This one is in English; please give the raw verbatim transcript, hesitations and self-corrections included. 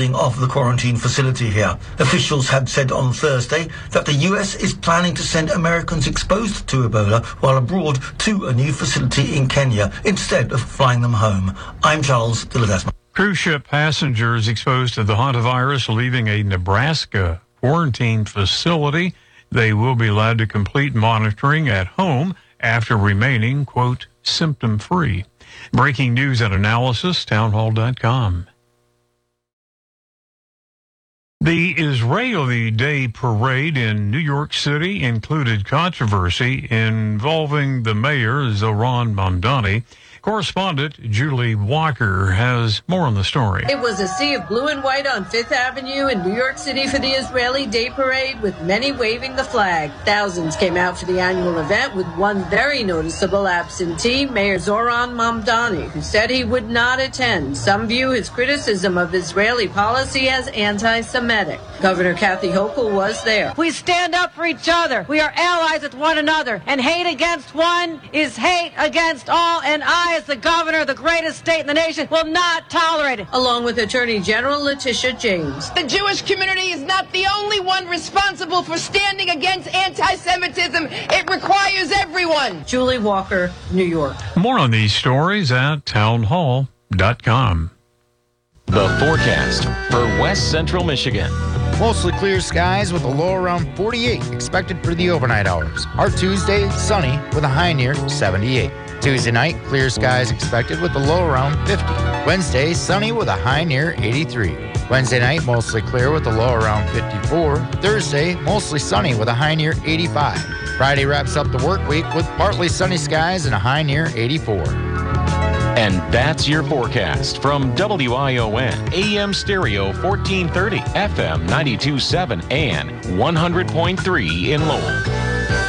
building of the quarantine facility here. Officials had said on Thursday that the U S is planning to send Americans exposed to Ebola while abroad to a new facility in Kenya instead of flying them home. I'm Charles de Ledesma. Cruise ship passengers exposed to the hantavirus leaving a Nebraska quarantine facility. They will be allowed to complete monitoring at home after remaining, quote, symptom-free. Breaking news and analysis, townhall dot com. The Israeli Day Parade in New York City included controversy involving the mayor, Zohran Mamdani. Correspondent Julie Walker has more on the story. It was a sea of blue and white on Fifth Avenue in New York City for the Israeli Day Parade, with many waving the flag. Thousands came out for the annual event, with one very noticeable absentee, Mayor Zohran Mamdani, who said he would not attend. Some view his criticism of Israeli policy as anti-Semitic. Governor Kathy Hochul was there. We stand up for each other. We are allies with one another, and hate against one is hate against all, and I, as the governor of the greatest state in the nation, will not tolerate it. Along with Attorney General Letitia James. The Jewish community is not the only one responsible for standing against anti-Semitism. It requires everyone. Julie Walker, New York. More on these stories at townhall dot com. The forecast for West Central Michigan. Mostly clear skies with a low around forty-eight expected for the overnight hours. Our Tuesday, sunny with a high near seventy-eight. Tuesday night, clear skies expected with a low around fifty. Wednesday, sunny with a high near eighty-three. Wednesday night, mostly clear with a low around fifty-four. Thursday, mostly sunny with a high near eighty-five. Friday wraps up the work week with partly sunny skies and a high near eighty-four. And that's your forecast from W I O N, A M Stereo fourteen thirty, F M ninety-two point seven, and one hundred point three in Lowell.